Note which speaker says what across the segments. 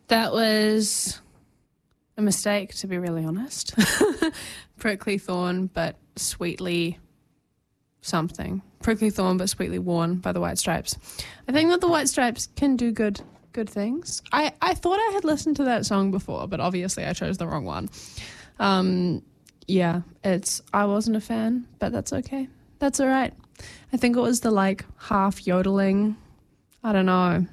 Speaker 1: That was a mistake, to be really honest. Prickly Thorn, but sweetly something. Prickly Thorn, but sweetly worn by the White Stripes. I think that the White Stripes can do good things. I thought I had listened to that song before, but obviously I chose the wrong one. Yeah, I wasn't a fan, but that's okay. That's all right. I think it was the half yodeling. I don't know.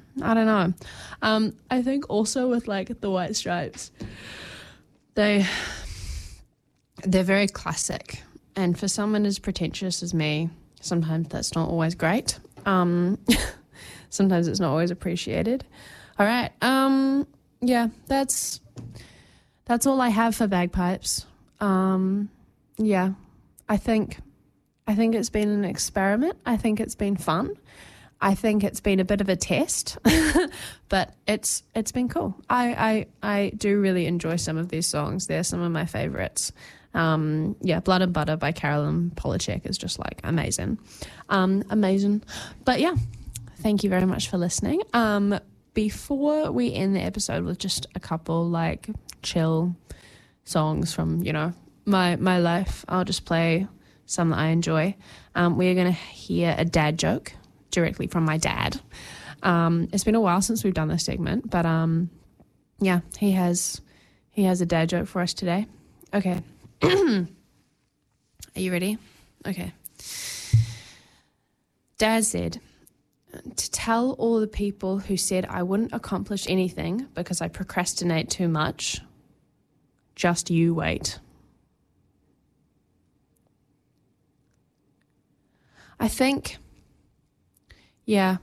Speaker 1: I think also with the White Stripes, they're very classic, and for someone as pretentious as me, sometimes that's not always great. Sometimes it's not always appreciated. All right. Yeah, that's all I have for bagpipes. Yeah, I think it's been an experiment. I think it's been fun. I think it's been a bit of a test, but it's been cool. I do really enjoy some of these songs. They're some of my favorites. Yeah, Blood and Butter by Carolyn Polachek is just amazing. Amazing. But yeah, thank you very much for listening. Before we end the episode with just a couple chill songs from, my life, I'll just play some that I enjoy. We're going to hear a dad joke directly from my dad. It's been a while since we've done this segment, but yeah, he has a dad joke for us today. Okay. Are you ready? Okay. Dad said, to tell all the people who said I wouldn't accomplish anything because I procrastinate too much, just you wait. Yeah,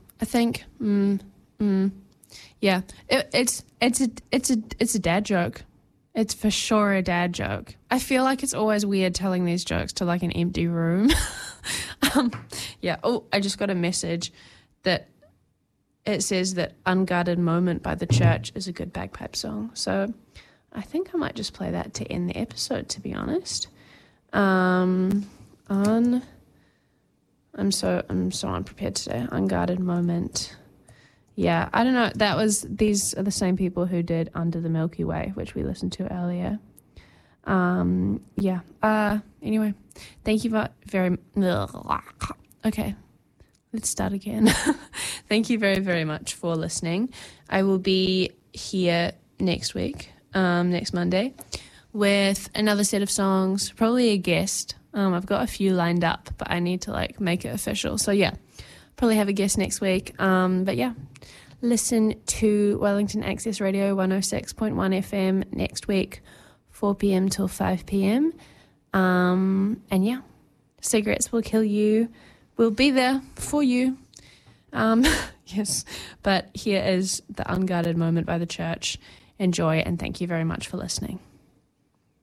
Speaker 1: it's a dad joke. It's for sure a dad joke. I feel like it's always weird telling these jokes to an empty room. Yeah. Oh, I just got a message that it says that Unguarded Moment by The Church is a good bagpipe song. So I think I might just play that to end the episode, to be honest. I'm so unprepared today. Unguarded Moment. Yeah, I don't know. These are the same people who did Under the Milky Way, which we listened to earlier. Yeah. Anyway, thank you very much. Okay, let's start again. Thank you very, very much for listening. I will be here next week, next Monday, with another set of songs, probably a guest. I've got a few lined up, but I need to make it official. So yeah, probably have a guest next week. But yeah, listen to Wellington Access Radio 106.1 FM next week, 4 p.m. till 5 p.m. And yeah, Cigarettes Will Kill You. We'll be there for you. Yes, but here is the Unguarded Moment by The Church. Enjoy, and thank you very much for listening.